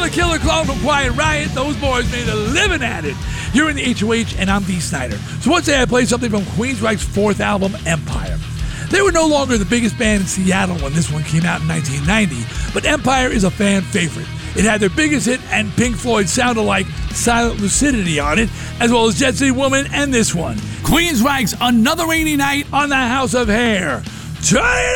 the Killer Clone from Quiet Riot. Those boys made a living at it. You're in the HOH, and I'm Dee Snider. So once I play something from Queensryche's fourth album, Empire. They were no longer the biggest band in Seattle when this one came out in 1990, but Empire is a fan favorite. It had their biggest hit and Pink Floyd Sound Alike, Silent Lucidity on it, as well as Jet City Woman and this one. Queensryche's Another Rainy Night on the House of Hair. Turn it